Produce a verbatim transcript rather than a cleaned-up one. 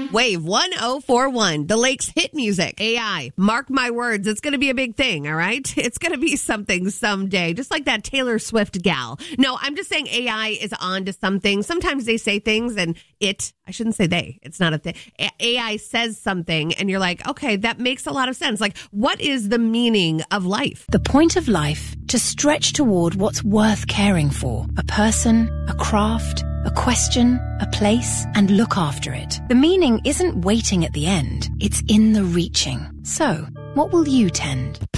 Wave one oh four one, the Lake's hit music, A I. Mark my words, it's going to be a big thing, all right? It's going to be something someday, just like that Taylor Swift gal. No, I'm just saying A I is on to something. Sometimes they say things and it, I shouldn't say they, it's not a thing. A I says something and you're like, okay, that makes a lot of sense. Like, what is the meaning of life? The point of life, to stretch toward what's worth caring for. A person, a craft, a question, a place, and look after it. The meaning isn't waiting at the end, it's in the reaching. So, what will you tend?